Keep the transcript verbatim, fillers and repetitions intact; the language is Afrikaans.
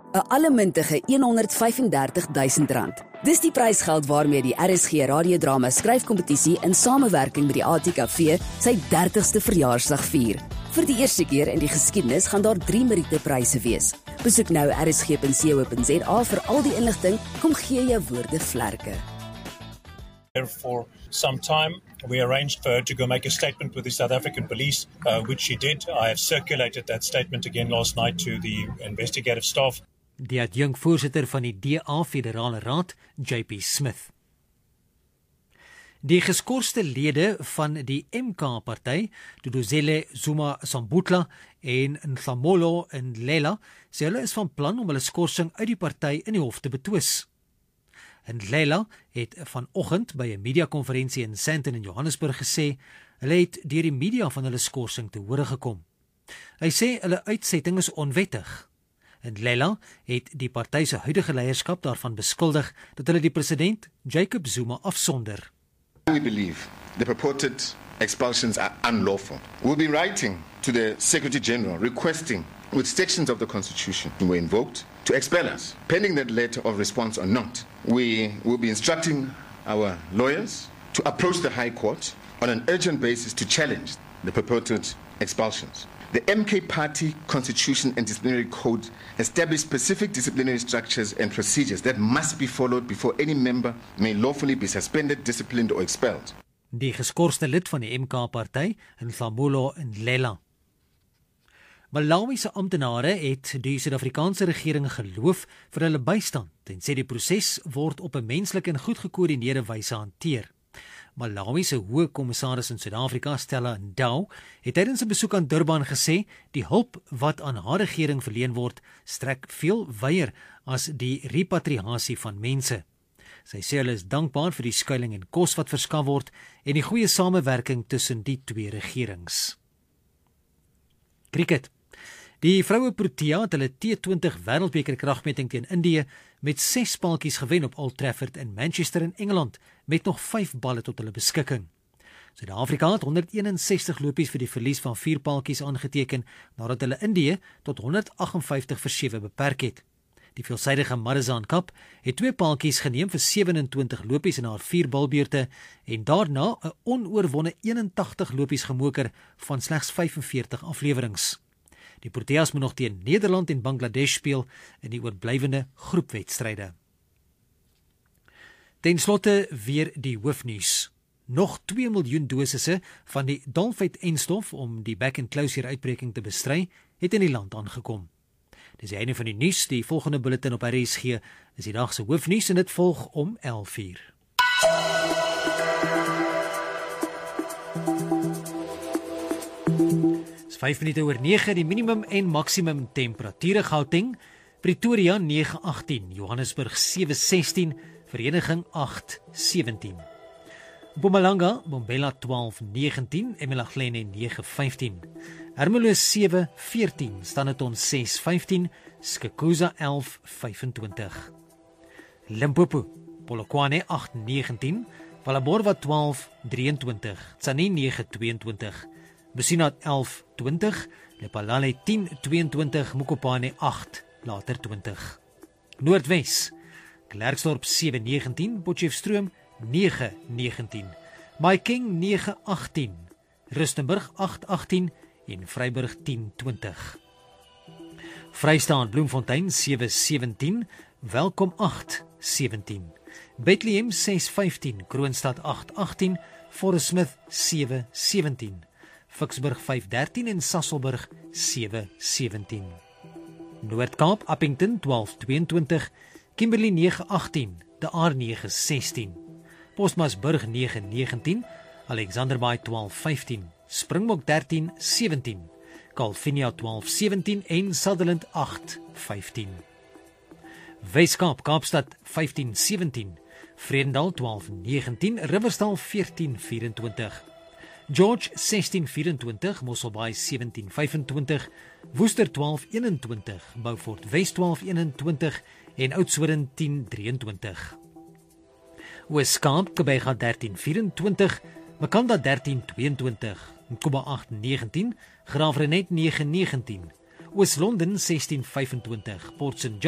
'n allemintige honderd vyfendertig duisend rand. Dis die prysgeld waarmee die R S G radiodrama skryfkompetisie in samewerking met die A T K V sy dertigste verjaarsdag vier. Vir die eerste keer in die geskiedenis gaan daar drie Meriete-pryse wees. Besoek nou r s g punt co punt z a vir al die inligting. Kom gee jou woorde vlerke. For some time, we arranged for her to go make a statement with the South African police, uh, which she did. I have circulated that statement again last night to the investigative staff. Die adjunkvoorsitter van die D A Federale Raad, J P Smith. Die geskorste lede van die M K-party, Duduzile Zuma Sambutla en Nhlamolo Ndlela, sê hulle is van plan om hulle skorsing uit die party in die hof te betwis. Ndlela het vanoggend by 'n mediakonferensie in Sandton in Johannesburg gesê, hulle het deur die media van hulle skorsing te hore gekom. Hy sê hulle uitsetting is onwettig. Ndlela het die party se huidige leierskap daarvan beskuldig dat hulle die president Jacob Zuma afsonder. We believe the purported expulsions are unlawful. We'll be writing to the Secretary General requesting which sections of the Constitution were invoked to expel us. Pending that letter of response or not, we will be instructing our lawyers to approach the High Court on an urgent basis to challenge the purported expulsions. The M K Party Constitution and Disciplinary Code establish specific disciplinary structures and procedures that must be followed before any member may lawfully be suspended, disciplined or expelled. Die geskorste lid van die M K-party, Nhlamolo Ndlela. Malawi se amptenare het die Suid-Afrikaanse regering geloof vir hulle bystand en sê die proses word op 'n menslike en goed gekoördineerde wyse hanteer. Malawi se hoë kommissaris in Suid-Afrika, Stella Ndau, het tydens 'n besoek aan Durban gesê die hulp wat aan haar regering verleen word, strek veel wyer as die repatriasie van mense. Sy sê hulle is dankbaar vir die skuiling en kos wat verskaf word en die goeie samewerking tussen die twee regerings. Cricket. Die vroue Protea het hulle T twintig wêreldbeker kragmeting teen Indië met ses paaltjies gewen op Old Trafford in Manchester in Engeland met nog vyf balle tot hulle beskikking. Suid-Afrika het honderd eenensestig lopies vir die verlies van vier paaltjies aangeteken nadat hulle Indië tot honderd agt en vyftig vir sewe beperk het. Die veelsidige Marizanne Cup het twee paaltjies geneem vir sewe en twintig lopies in haar vier balbeurte en daarna 'n onoorwonne eenentagtig lopies gemoker van slegs vyfenveertig afleweringe. Die Proteas moet nog teen Nederland en Bangladesh speel in die oorblywende groepwedstryde. Ten slotte weer die hoofnuus. Nog twee miljoen dosisse van die dolfyt-enstof om die back-and-closure uitbreking te bestry, het in die land aangekom. Dis die einde van die nuus. Die volgende bulletin op R S G is die dag se hoofnuus en dit volg om elf uur. vyf minute oor nege, die minimum en maksimum temperature Gauteng, Pretoria nege agtien, Johannesburg sewe sestien, Vereniging agt sewentien. Mpumalanga, Mbombela twaalf negentien, Emelaghleni nege vyftien. Ermelo sewe veertien, Standerton ses vyftien, Skukuza elf vyfentwintig. Limpopo, Polokwane agt negentien, Phalaborwa twaalf drieëntwintig, Tzaneen nege tweeëntwintig, Besinat elf twintig, Lephalale tien tweeëntwintig, Mokopane agt, later twintig. Noordwes, Klerksdorp sewe negentien, Potchefstroom nege negentien, Mahikeng nege agtien, Rustenburg agt agtien en Vryburg tien twintig. Vrystaat Bloemfontein sewe sewentien, Welkom agt sewentien, Bethlehem ses vyftien, Kroonstad agt agtien, Forest Smith sewe sewentien, Ficksburg vyf dertien en Sasolburg sewe sewentien. Noord-Kaap, Appington twaalf tweeëntwintig, Kimberley nege agtien, De Aar nege sestien, Postmasburg nege negentien, Alexanderbaai twaalf vyftien, Springbok dertien sewentien, Calvinia twaalf sewentien en Sutherland agt vyftien. Weskaap, Kaapstad vyftien sewentien, Vredendal twaalf negentien, Riversdal veertien vyfentwintig, George sestien vyfentwintig, Mosselbaai sewentien vyfentwintig, Woester twaalf eenentwintig, Beaufort Wes twaalf eenentwintig en Oudtshoorn tien drieëntwintig. Oos-Kaap, Kebega dertien vyfentwintig, Makanda dertien tweeëntwintig, Nkoba agt negentien, Graafrenet nege negentien, Oos-London sestien vyfentwintig, Port St. John